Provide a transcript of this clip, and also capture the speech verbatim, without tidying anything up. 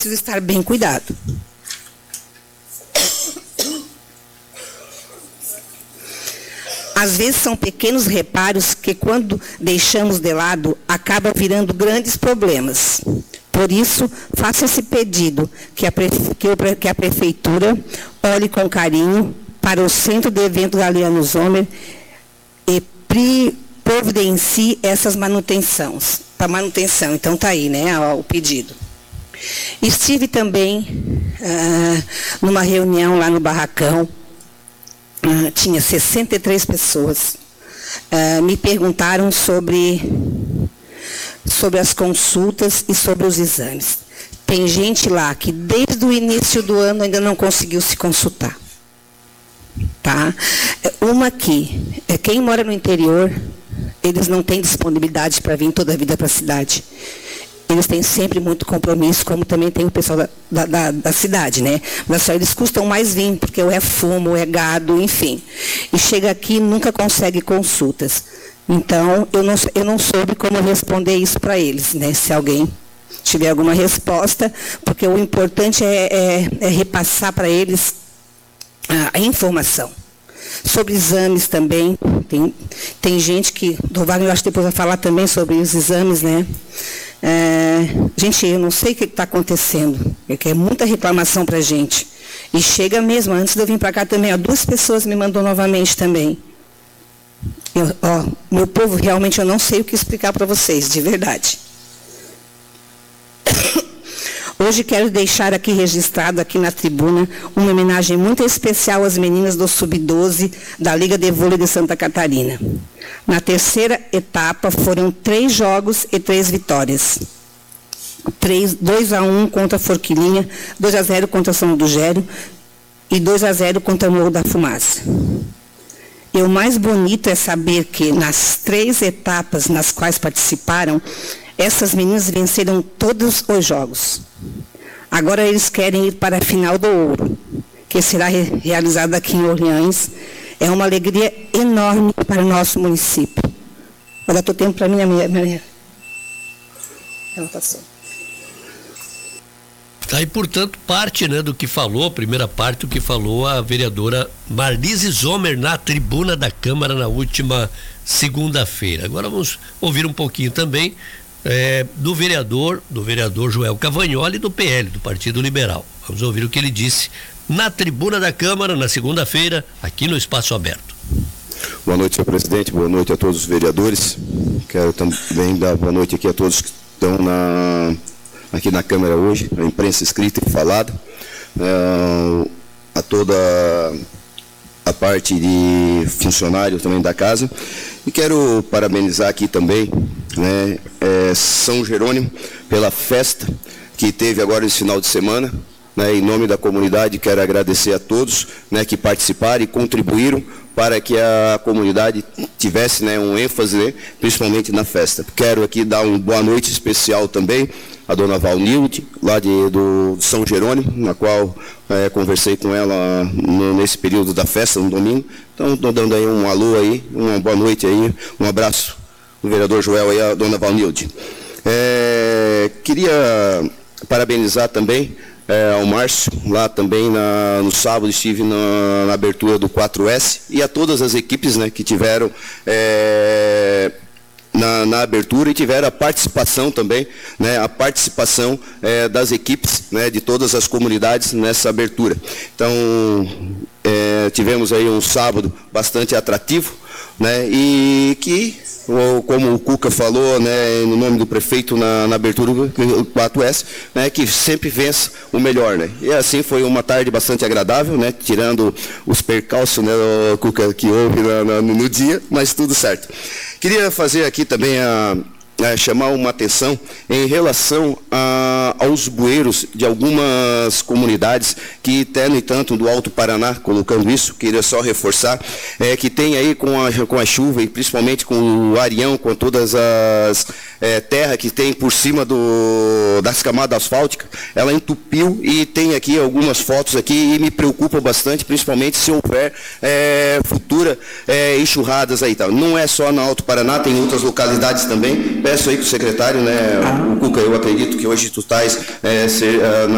precisa estar bem cuidado. Às vezes são pequenos reparos que, quando deixamos de lado, acabam virando grandes problemas. Por isso, faça esse pedido, que a, prefe... que a Prefeitura olhe com carinho para o Centro de Eventos Galiano Zomer e providencie essas manutenções. Para manutenção, então está aí, né, o pedido. Estive também ah, numa reunião lá no Barracão, ah, tinha sessenta e três pessoas. Ah, me perguntaram sobre, sobre as consultas e sobre os exames. Tem gente lá que desde o início do ano ainda não conseguiu se consultar. Tá? Uma aqui, quem mora no interior, eles não têm disponibilidade para vir toda a vida para a cidade. Eles têm sempre muito compromisso, como também tem o pessoal da, da, da cidade, né? Mas só eles custam mais vir, porque é fumo, é gado, enfim. E chega aqui e nunca consegue consultas. Então, eu não, eu não soube como responder isso para eles, né? Se alguém tiver alguma resposta, porque o importante é, é, é repassar para eles a, a informação. Sobre exames também, tem, tem gente que, do Wagner, eu acho que depois vai falar também sobre os exames, né? É, gente, eu não sei o que está acontecendo, é que é muita reclamação para a gente. E chega mesmo, antes de eu vir para cá também, ó, duas pessoas me mandou novamente também. Eu, ó, meu povo, realmente eu não sei o que explicar para vocês, de verdade. Hoje quero deixar aqui registrado, aqui na tribuna, uma homenagem muito especial às meninas do sub doze da Liga de Vôlei de Santa Catarina. Na terceira etapa foram três jogos e três vitórias. dois a um contra a Forquilinha, dois a zero contra São Ludgero e dois a zero contra o Morro da Fumaça. E o mais bonito é saber que nas três etapas nas quais participaram, essas meninas venceram todos os jogos. Agora eles querem ir para a final do ouro, que será re realizada aqui em Orleans. É uma alegria enorme para o nosso município. Vou dar todo tempo para a minha mulher. Ela passou. Tá aí, portanto, parte, né, do que falou, a primeira parte do que falou a vereadora Marlise Zomer na tribuna da Câmara na última segunda-feira. Agora vamos ouvir um pouquinho também É, do vereador, do vereador Joel Cavagnoli, do P L, do Partido Liberal. Vamos ouvir o que ele disse na tribuna da Câmara, na segunda-feira, aqui no Espaço Aberto. Boa noite, senhor presidente, boa noite a todos os vereadores. Quero também dar boa noite aqui a todos que estão na, aqui na Câmara hoje, a imprensa escrita e falada, é, a toda a parte de funcionário também da casa. E quero parabenizar aqui também, né, é, São Jerônimo pela festa que teve agora esse final de semana, né, em nome da comunidade. Quero agradecer a todos, né, que participaram e contribuíram para que a comunidade tivesse, né, um ênfase, né, principalmente na festa. Quero aqui dar uma boa noite especial também à dona Valnilde, lá de, do São Jerônimo, na qual é, conversei com ela no, nesse período da festa, no domingo. Então, estou dando aí um alô aí, uma boa noite aí, um abraço do vereador Joel e a dona Valnilde. É, queria parabenizar também é, ao Márcio, lá também na, no sábado estive na, na abertura do quatro S, e a todas as equipes, né, que tiveram é, na, na abertura e tiveram a participação também, né, a participação é, das equipes, né, de todas as comunidades nessa abertura. Então, é, tivemos aí um sábado bastante atrativo, né, e que, como o Cuca falou, né, no nome do prefeito na, na abertura do quatro S, né, que sempre vença o melhor, né. E assim foi uma tarde bastante agradável, né, tirando os percalços, né, Cuca, que houve na, na, no dia, mas tudo certo. Queria fazer aqui também a, a chamar uma atenção em relação a, aos bueiros de algumas comunidades que, até no entanto, do Alto Paraná, colocando isso, queria só reforçar, é, que tem aí com a, com a chuva, e principalmente com o Arião, com todas as é, terras que tem por cima do, das camadas asfálticas, ela entupiu, e tem aqui algumas fotos aqui, e me preocupa bastante, principalmente se houver é, futura é, enxurradas aí. Tá? Não é só no Alto Paraná, tem outras localidades também. Peço aí que o secretário, né, o Cuca, eu acredito que hoje tu estás é, ser, uh, na